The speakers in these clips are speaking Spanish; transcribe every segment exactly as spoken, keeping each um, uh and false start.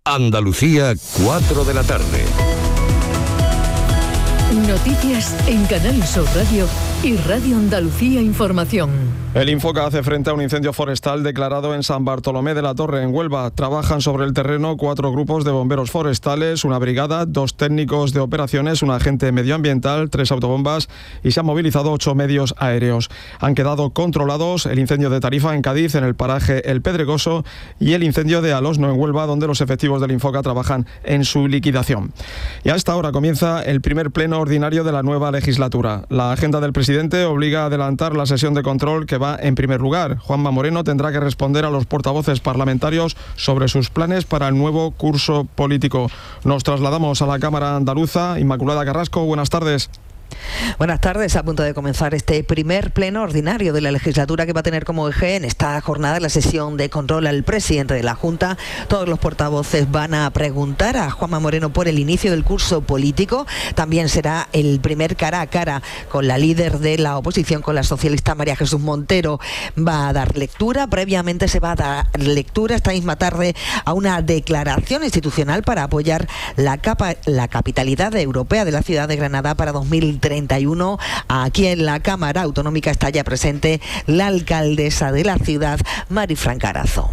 Andalucía, cuatro de la tarde. Noticias en Canal Sur Radio y Radio Andalucía Información. El Infoca hace frente a un incendio forestal declarado en San Bartolomé de la Torre, en Huelva. Trabajan sobre el terreno cuatro grupos de bomberos forestales, una brigada, dos técnicos de operaciones, un agente medioambiental, tres autobombas y se han movilizado ocho medios aéreos. Han quedado controlados el incendio de Tarifa en Cádiz, en el paraje El Pedregoso, y el incendio de Alosno en Huelva, donde los efectivos del Infoca trabajan en su liquidación. Y a esta hora comienza el primer pleno ordinario de la nueva legislatura. La agenda del presidente obliga a adelantar la sesión de control que va en primer lugar. Juanma Moreno tendrá que responder a los portavoces parlamentarios sobre sus planes para el nuevo curso político. Nos trasladamos a la Cámara Andaluza. Inmaculada Carrasco, buenas tardes. Buenas tardes, a punto de comenzar este primer pleno ordinario de la legislatura que va a tener como eje en esta jornada la sesión de control al presidente de la Junta. Todos los portavoces van a preguntar a Juanma Moreno por el inicio del curso político. También será el primer cara a cara con la líder de la oposición, con la socialista María Jesús Montero. Va a dar lectura, previamente se va a dar lectura esta misma tarde a una declaración institucional para apoyar la, capa, la capitalidad europea de la ciudad de Granada para dos mil treinta y uno. Aquí en la Cámara Autonómica está ya presente la alcaldesa de la ciudad, Marifran Carazo.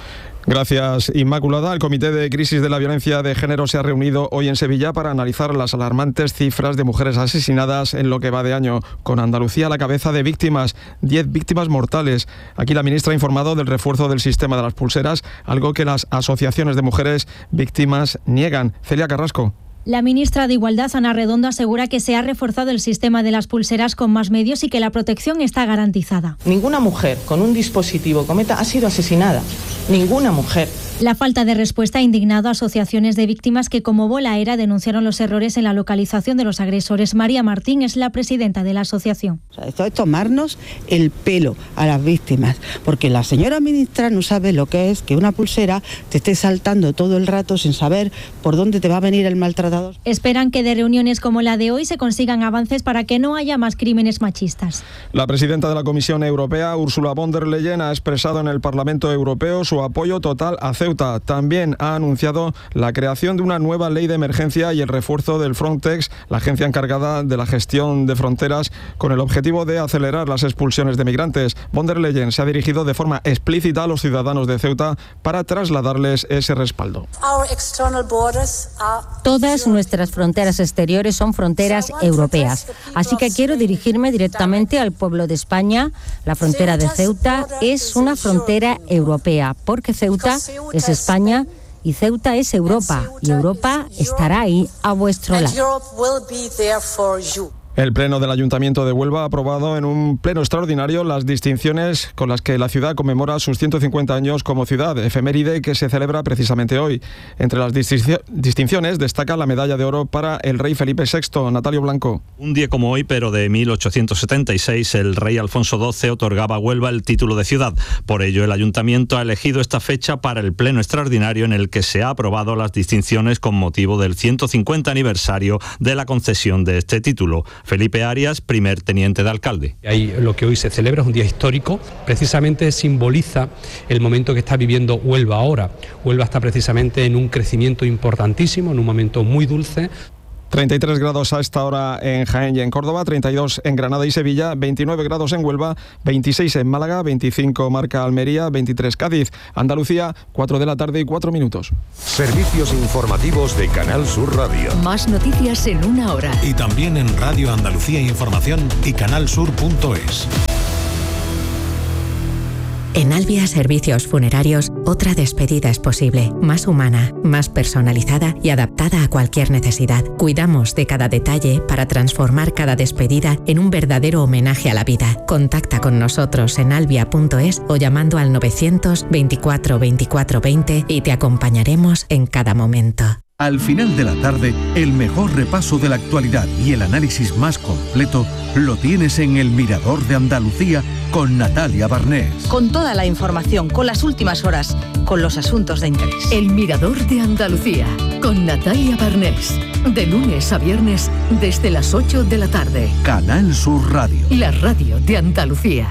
Gracias, Inmaculada. El Comité de Crisis de la Violencia de Género se ha reunido hoy en Sevilla para analizar las alarmantes cifras de mujeres asesinadas en lo que va de año, con Andalucía a la cabeza de víctimas, diez víctimas mortales. Aquí la ministra ha informado del refuerzo del sistema de las pulseras, algo que las asociaciones de mujeres víctimas niegan. Celia Carrasco. La ministra de Igualdad, Ana Redondo, asegura que se ha reforzado el sistema de las pulseras con más medios y que la protección está garantizada. Ninguna mujer con un dispositivo cometa ha sido asesinada. Ninguna mujer. La falta de respuesta ha indignado a asociaciones de víctimas que, como Bola Era, denunciaron los errores en la localización de los agresores. María Martín es la presidenta de la asociación. O sea, esto es tomarnos el pelo a las víctimas, porque la señora ministra no sabe lo que es que una pulsera te esté saltando todo el rato sin saber por dónde te va a venir el maltratador. Esperan que de reuniones como la de hoy se consigan avances para que no haya más crímenes machistas. La presidenta de la Comisión Europea, Ursula von der Leyen, ha expresado en el Parlamento Europeo su apoyo total a Ceuta. También ha anunciado la creación de una nueva ley de emergencia y el refuerzo del Frontex, la agencia encargada de la gestión de fronteras, con el objetivo de acelerar las expulsiones de migrantes. Von der Leyen se ha dirigido de forma explícita a los ciudadanos de Ceuta para trasladarles ese respaldo. Todas nuestras fronteras exteriores son fronteras europeas, así que quiero dirigirme directamente al pueblo de España. La frontera de Ceuta es una frontera europea, porque Ceuta es España y Ceuta es Europa, y Europa estará ahí a vuestro lado. El Pleno del Ayuntamiento de Huelva ha aprobado en un pleno extraordinario las distinciones con las que la ciudad conmemora sus ciento cincuenta años como ciudad, efeméride que se celebra precisamente hoy. Entre las distinciones destaca la medalla de oro para el rey Felipe sexto. Natalio Blanco. Un día como hoy, pero de mil ochocientos setenta y seis, el rey Alfonso doce otorgaba a Huelva el título de ciudad. Por ello, el Ayuntamiento ha elegido esta fecha para el pleno extraordinario en el que se ha aprobado las distinciones con motivo del ciento cincuenta aniversario de la concesión de este título. Felipe Arias, primer teniente de alcalde. Ahí lo que hoy se celebra es un día histórico, precisamente simboliza el momento que está viviendo Huelva ahora. Huelva está precisamente en un crecimiento importantísimo, en un momento muy dulce. treinta y tres grados a esta hora en Jaén y en Córdoba, treinta y dos en Granada y Sevilla, veintinueve grados en Huelva, veintiséis en Málaga, veinticinco marca Almería, veintitrés Cádiz. Andalucía, cuatro de la tarde y cuatro minutos. Servicios informativos de Canal Sur Radio. Más noticias en una hora. Y también en Radio Andalucía Información y canalsur punto es. En Albia Servicios Funerarios, otra despedida es posible, más humana, más personalizada y adaptada a cualquier necesidad. Cuidamos de cada detalle para transformar cada despedida en un verdadero homenaje a la vida. Contacta con nosotros en albia punto es o llamando al novecientos veinticuatro veinticuatro veinte y te acompañaremos en cada momento. Al final de la tarde, el mejor repaso de la actualidad y el análisis más completo lo tienes en El Mirador de Andalucía con Natalia Barnés. Con toda la información, con las últimas horas, con los asuntos de interés. El Mirador de Andalucía con Natalia Barnés. De lunes a viernes desde las ocho de la tarde. Canal Sur Radio. La radio de Andalucía.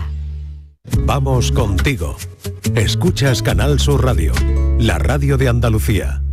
Vamos contigo. Escuchas Canal Sur Radio, la radio de Andalucía.